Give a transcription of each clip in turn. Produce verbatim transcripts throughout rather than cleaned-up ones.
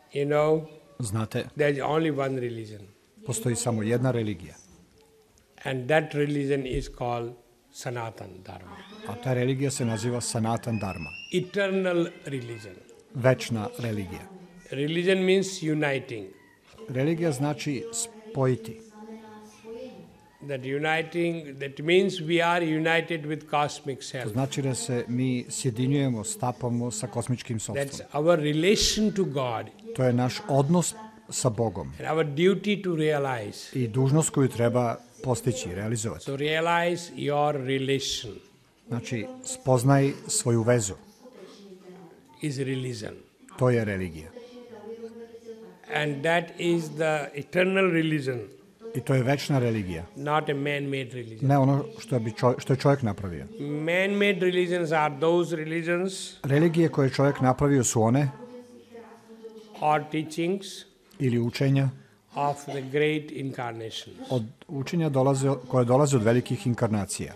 You know, Znate, there's only one religion. postoji samo jedna religija, And that religion is called Sanatan Dharma. a ta religija se naziva Sanatan Dharma, Eternal religion. večna religija. Religion means uniting. Religija znači spojiti. That uniting, that means we are united with cosmic To self. znači da se mi sjedinjujemo, stapamo sa kosmičkim That's sopstvom. our relation to God To je naš odnos sa Bogom and our duty to realize. i dužnost koju treba postići, realizovati. So realize your relation Znači, spoznaj svoju vezu. is religion. To je religija. And that is the eternal religion, I to je večna religija. not a man-made religion. Ne ono što, bi čo, što je čovjek napravio. Man-made religions are those religions Religije koje je čovjek napravio su one or teachings ili učenja of the great incarnations. od učenja dolaze, koje dolaze od velikih inkarnacija.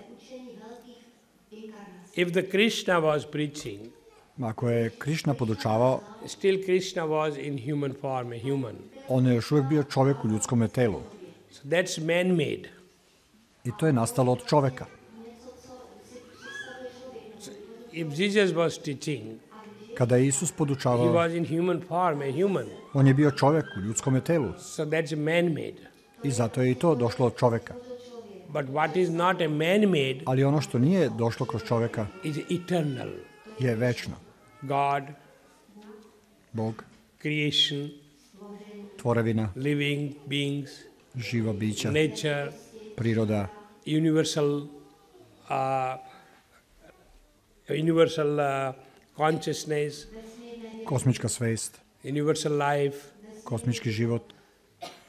If the Krishna was preaching, Ako je Krišna podučavao, still Krishna was in human form, a human. on je još uvijek bio čovjek u ljudskom telu. So that's man-made. I to je nastalo od čovjeka. If Jesus was teaching, Kada je Isus he podučavao, was in human form, a human. on je bio čovjek u ljudskom telu. So that's man-made. I zato je i to došlo od čovjeka. But what is not a man-made Ali ono što nije došlo kroz čovjeka is eternal. je večno. God, Bog, creation, tvorevina, living beings, živa bića, nature, priroda, universal, uh, universal uh, consciousness, kosmička svest, universal life, kosmički život,